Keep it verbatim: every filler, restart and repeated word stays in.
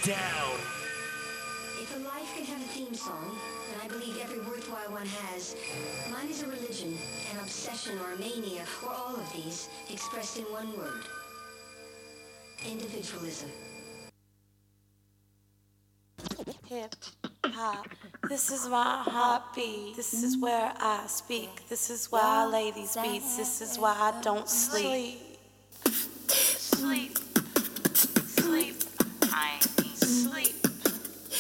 down. If a life could have a theme song, and I believe every worthwhile one has, mine is a religion, an obsession or a mania, or all of these, expressed in one word. Individualism. Hip hop, this is my heartbeat. This is where I speak. This is why I lay these beats. This is why I don't sleep. Sleep, sleep. I